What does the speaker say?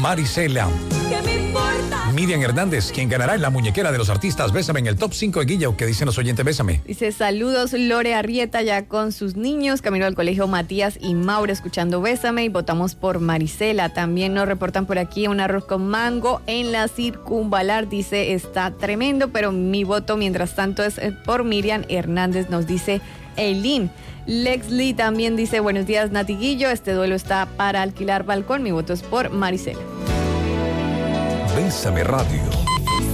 Marisela. ¿Qué me importa? Miriam Hernández, quien ganará en la muñequera de los artistas Bésame en el top 5 de Guilla. ¿Qué dicen los oyentes? Bésame. Dice, saludos Lore Arrieta ya con sus niños, camino al colegio Matías y Maura escuchando Bésame y votamos por Marisela. También nos reportan por aquí un arroz con mango en la Circunvalar, dice, está tremendo, pero mi voto mientras tanto es por Miriam Hernández, nos dice Eileen. Lex Lee también dice, buenos días Natiguillo, este duelo está para alquilar balcón, mi voto es por Marisela. Bésame Radio.